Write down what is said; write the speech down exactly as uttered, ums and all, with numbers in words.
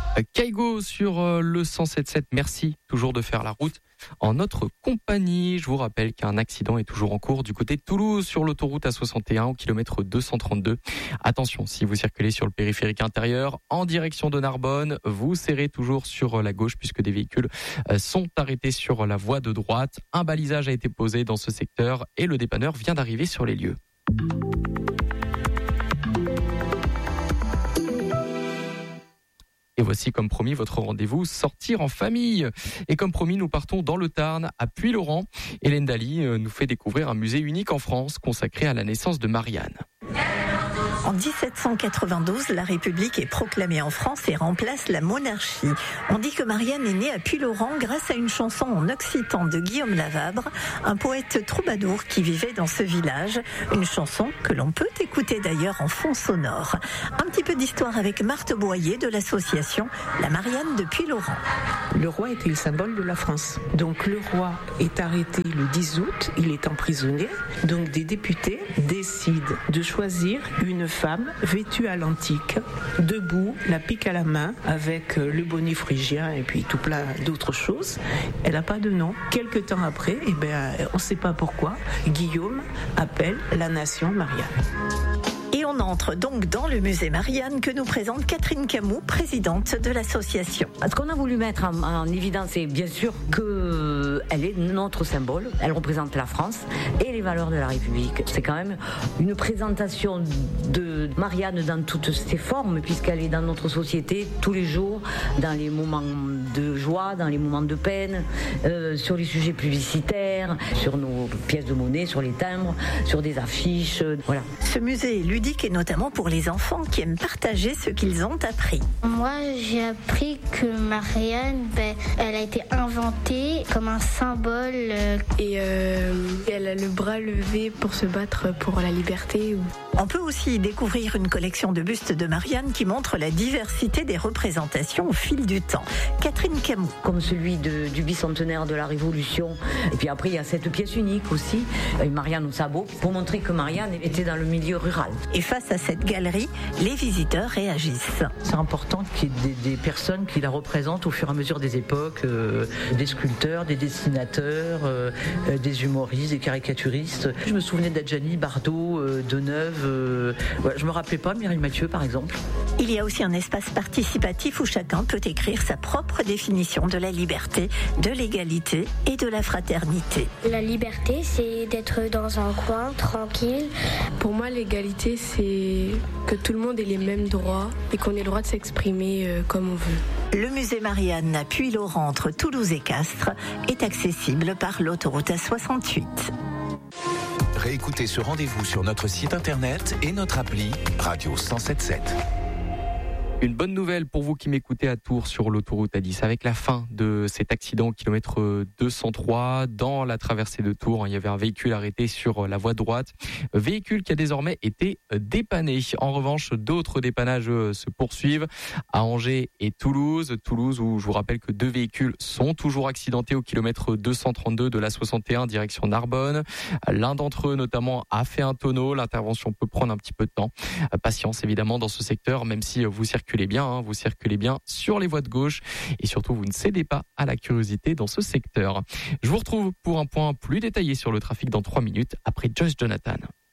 Kaigo sur le cent sept virgule sept. Merci toujours de faire la route en notre compagnie. Je vous rappelle qu'un accident est toujours en cours du côté de Toulouse sur l'autoroute A soixante et un au kilomètre deux cent trente-deux. Attention, si vous circulez sur le périphérique intérieur en direction de Narbonne, vous serrez toujours sur la gauche puisque des véhicules sont arrêtés sur la voie de droite. Un balisage a été posé dans ce secteur et le dépanneur vient d'arriver sur les lieux. Et voici, comme promis, votre rendez-vous sortir en famille. Et comme promis, nous partons dans le Tarn, à Puylaurens. Hélène Daly nous fait découvrir un musée unique en France consacré à la naissance de Marianne. En dix-sept cent quatre-vingt-douze, la République est proclamée en France et remplace la monarchie. On dit que Marianne est née à Puylaurens grâce à une chanson en occitan de Guillaume Lavabre, un poète troubadour qui vivait dans ce village. Une chanson que l'on peut écouter d'ailleurs en fond sonore. Un petit peu d'histoire avec Marthe Boyer de l'association La Marianne de Puylaurens. Le roi était le symbole de la France. Donc le roi est arrêté le dix août, il est emprisonné. Donc des députés décident de choisir une femme vêtue à l'antique, debout, la pique à la main, avec le bonnet phrygien et puis tout plein d'autres choses. Elle n'a pas de nom. Quelque temps après, eh ben, on ne sait pas pourquoi, Guillaume appelle la nation Marianne. Et on entre donc dans le musée Marianne que nous présente Catherine Camou, présidente de l'association. Ce qu'on a voulu mettre en, en évidence, c'est bien sûr qu'elle est notre symbole, elle représente la France et les valeurs de la République. C'est quand même une présentation de Marianne dans toutes ses formes, puisqu'elle est dans notre société tous les jours, dans les moments de joie, dans les moments de peine, euh, sur les sujets publicitaires, sur nos pièces de monnaie, sur les timbres, sur des affiches, euh, voilà. Ce musée est ludique et notamment pour les enfants qui aiment partager ce qu'ils ont appris. Moi, j'ai appris que Marianne, ben, elle a été inventée comme un symbole. Et euh, elle a le bras levé pour se battre pour la liberté. On peut aussi découvrir une collection de bustes de Marianne qui montre la diversité des représentations au fil du temps. Catherine Camou. Comme celui de, du bicentenaire de la Révolution. Et puis après, il y a cette pièce unique aussi, Marianne au sabot, pour montrer que Marianne était dans le milieu rural. Et face à cette galerie, les visiteurs réagissent. C'est important qu'il y ait des, des personnes qui la représentent au fur et à mesure des époques, euh, des sculpteurs, des dessinateurs, euh, des humoristes, des caricaturistes. Je me souvenais d'Adjani, Bardot, euh, Deneuve. Euh, ouais, je me rappelais pas Mireille Mathieu, par exemple. Il y a aussi un espace participatif où chacun peut écrire sa propre définition de la liberté, de l'égalité et de la fraternité. La liberté, c'est d'être dans un coin tranquille. Pour moi, l'égalité, c'est que tout le monde ait les mêmes droits et qu'on ait le droit de s'exprimer euh, comme on veut. Le musée Marianne à Puylaurens entre Toulouse et Castres est accessible par l'autoroute A soixante-huit. Réécoutez ce rendez-vous sur notre site internet et notre appli Radio cent sept virgule sept. Une bonne nouvelle pour vous qui m'écoutez à Tours sur l'autoroute A dix. Avec la fin de cet accident au kilomètre deux cent trois dans la traversée de Tours, il y avait un véhicule arrêté sur la voie droite. Véhicule qui a désormais été dépanné. En revanche, d'autres dépannages se poursuivent à Angers et Toulouse. Toulouse où je vous rappelle que deux véhicules sont toujours accidentés au kilomètre deux cent trente-deux de l'A soixante et un direction Narbonne. L'un d'entre eux notamment a fait un tonneau. L'intervention peut prendre un petit peu de temps. Patience évidemment dans ce secteur, même si vous circulez circulez bien, hein, vous circulez bien sur les voies de gauche et surtout vous ne cédez pas à la curiosité dans ce secteur. Je vous retrouve pour un point plus détaillé sur le trafic dans trois minutes après Joyce Jonathan.